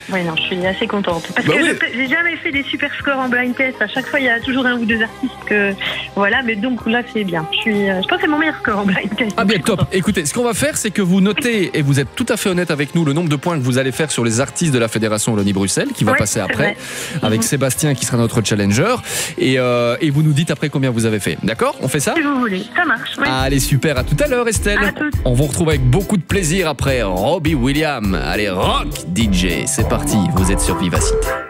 Oui, non, je suis assez contente. Parce Bah que oui. j'ai jamais fait des super scores en blind test. À chaque fois, il y a toujours un ou deux artistes que. Voilà, mais donc là, c'est bien. Je pense que c'est mon meilleur score en blind test. Ah bien, top. Écoutez, ce qu'on va faire, c'est que vous notez, et vous êtes tout à fait honnête avec nous, le nombre de points que vous allez faire sur les artistes de la Fédération Wallonie-Bruxelles, qui va Ouais, passer c'est après, vrai. avec Sébastien, qui sera notre challenger. Et vous nous dites après combien vous avez fait. D'accord? On fait ça? Si vous voulez. Ça marche, oui. Allez, super. À tout à l'heure, Estelle. À toutes. On vous retrouve avec beaucoup de plaisir après Robbie Williams. Allez, rock DJ. C'est parti. Vous êtes sur Vivacité.